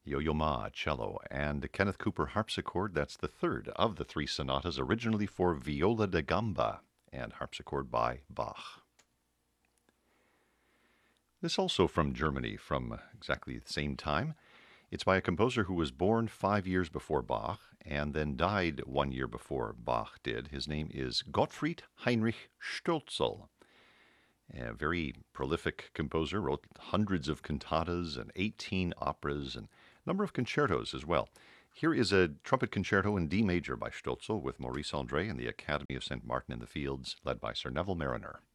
Yo-Yo Ma, cello, and Kenneth Cooper harpsichord. That's the third of the three sonatas originally for viola da gamba and harpsichord by Bach. This also from Germany, from exactly the same time. It's by a composer who was born 5 years before Bach and then died 1 year before Bach did. His name is Gottfried Heinrich Stölzl. A very prolific composer, wrote hundreds of cantatas and 18 operas and a number of concertos as well. Here is a trumpet concerto in D major by Stölzl with Maurice André and the Academy of St. Martin in the Fields, led by Sir Neville Mariner.